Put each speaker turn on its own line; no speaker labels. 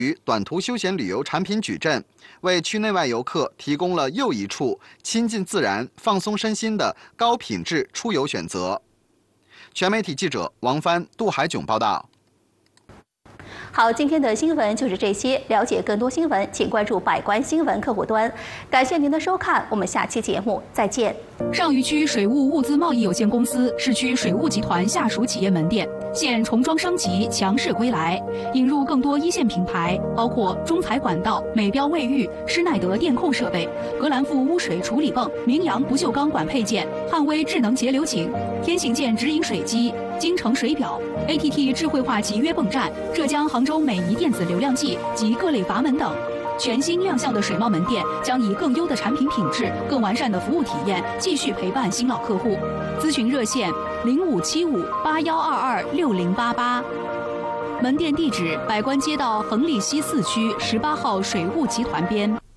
短途休闲旅游产品矩阵，为区内外游客提供了又一处亲近自然、放松身心的高品质出游选择。全媒体记者王帆、杜海炯报道。
好，今天的新闻就是这些。了解更多新闻，请关注百官新闻客户端。感谢您的收看，我们下期节目再见。
上虞区水务物资贸易有限公司市区水务集团下属企业门店现重装升级，强势归来，引入更多一线品牌，包括中材管道、美标卫浴、施耐德电控设备、格兰富污水处理泵、明阳不锈钢管配件、汉威智能节流井、天信健直饮水机、京城水表、ATT 智慧化集约泵站、浙江杭州美仪电子流量计及各类阀门等。全新亮相的水贸门店将以更优的产品品质、更完善的服务体验，继续陪伴新老客户。咨询热线057581226088。门店地址：百官街道横沥西4区18号水务集团边。